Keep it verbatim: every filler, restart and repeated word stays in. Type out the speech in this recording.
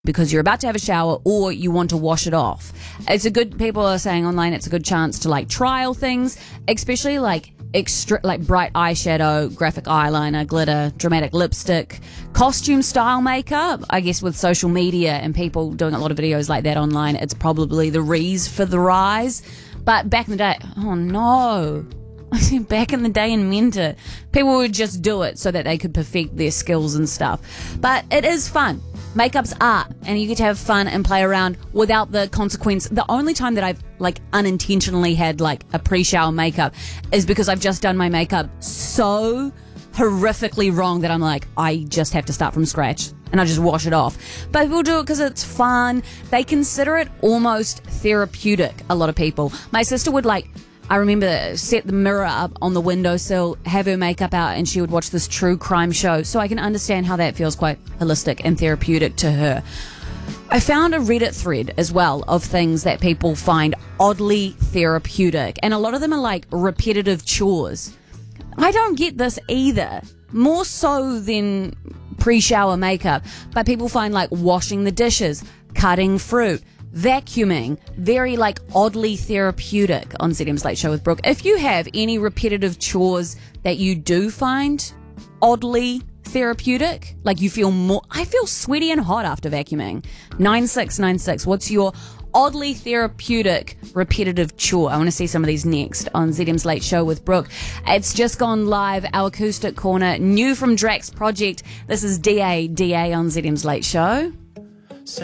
because you're about to have a shower or you want to wash it off. It's a good, people are saying online, it's a good chance to like trial things, especially like extra, like bright eyeshadow, graphic eyeliner, glitter, dramatic lipstick, costume style makeup. I guess with social media and people doing a lot of videos like that online, it's probably the reason for the rise. But back in the day, oh no. Back in the day in Menta, people would just do it so that they could perfect their skills and stuff. But it is fun. Makeup's art, and you get to have fun and play around without the consequence. The only time that I've like unintentionally had like a pre-shower makeup is because I've just done my makeup so horrifically wrong that I'm like, I just have to start from scratch and I just wash it off. But people do it because it's fun. They consider it almost therapeutic, a lot of people. My sister would like, I remember set the mirror up on the windowsill, have her makeup out, and she would watch this true crime show. So I can understand how that feels quite holistic and therapeutic to her. I found a Reddit thread as well of things that people find oddly therapeutic. And a lot of them are like repetitive chores. I don't get this either. More so than pre-shower makeup. But people find like washing the dishes, cutting fruit, vacuuming, very like oddly therapeutic on Z M's Late Show with Brooke. If you have any repetitive chores that you do find oddly therapeutic, like you feel more, I feel sweaty and hot after vacuuming. nine six nine six, what's your oddly therapeutic repetitive chore? I want to see some of these next on Z M's Late Show with Brooke. It's just gone live, our acoustic corner, new from Drax Project. This is D A D A on Z M's Late Show.